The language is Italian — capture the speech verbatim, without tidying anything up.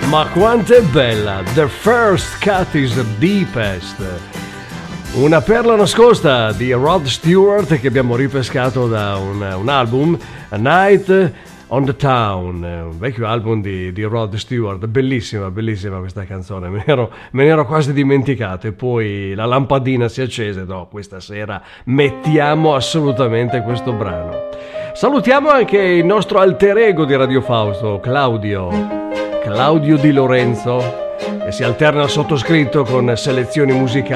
Ma quanto è bella! The First Cut is the Deepest. Una perla nascosta di Rod Stewart che abbiamo ripescato da un, un album, A Night on the Town, un vecchio album di, di Rod Stewart. Bellissima, bellissima questa canzone, me ne, ero, me ne ero quasi dimenticato e poi la lampadina si accese. No, questa sera mettiamo assolutamente questo brano. Salutiamo anche il nostro alter ego di Radio Fausto, Claudio. Claudio Di Lorenzo, che si alterna al sottoscritto con selezioni musicali